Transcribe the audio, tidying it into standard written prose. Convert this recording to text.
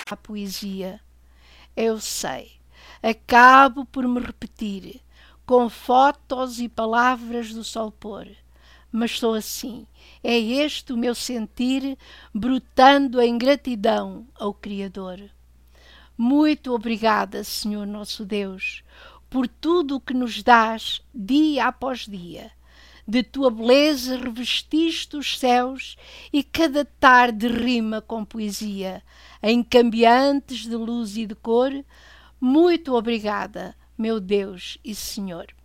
à poesia. Eu sei, acabo por me repetir, com fotos e palavras do sol pôr. Mas sou assim, é este o meu sentir, brotando em gratidão ao Criador. Muito obrigada, Senhor nosso Deus, por tudo o que nos dás dia após dia. De tua beleza revestiste os céus e cada tarde rima com poesia, em cambiantes de luz e de cor. Muito obrigada, meu Deus e Senhor.